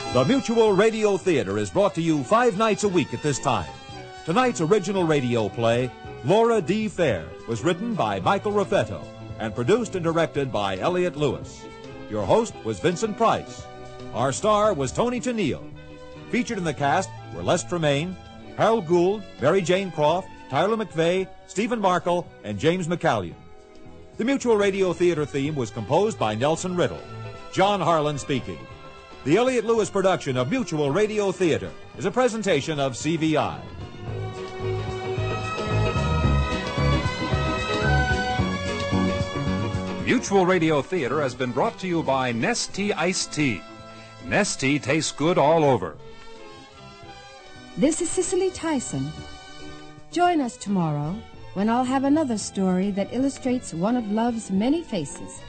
The Mutual Radio Theater is brought to you 5 nights a week at this time. Tonight's original radio play, Laura D. Fair, was written by Michael Raffetto and produced and directed by Elliott Lewis. Your host was Vincent Price. Our star was Tony Tennille. Featured in the cast were Les Tremaine, Harold Gould, Mary Jane Croft, Tyler McVeigh, Stephen Markle, and James McCallion. The Mutual Radio Theater theme was composed by Nelson Riddle. John Harlan speaking. The Elliott Lewis production of Mutual Radio Theater is a presentation of CVI. Mutual Radio Theater has been brought to you by Nestea Iced Tea. Nestea tastes good all over. This is Cicely Tyson. Join us tomorrow when I'll have another story that illustrates one of love's many faces.